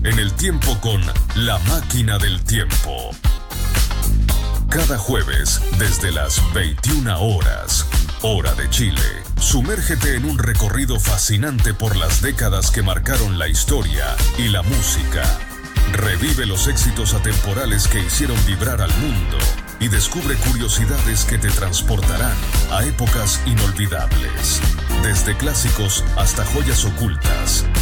en el tiempo con La Máquina del Tiempo. Cada jueves, desde las 21 horas, hora de Chile, sumérgete en un recorrido fascinante por las décadas que marcaron la historia y la música. Revive los éxitos atemporales que hicieron vibrar al mundo y descubre curiosidades que te transportarán a épocas inolvidables. Desde clásicos hasta joyas ocultas,